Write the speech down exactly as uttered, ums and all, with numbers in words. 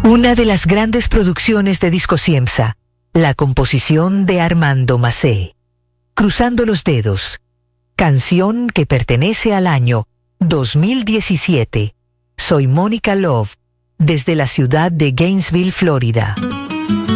Una de las grandes producciones de Disco Ciemsa, la composición de Armando Macé. Cruzando los dedos, canción que pertenece al año dos mil diecisiete. Soy Mónica Love, desde la ciudad de Gainesville, Florida.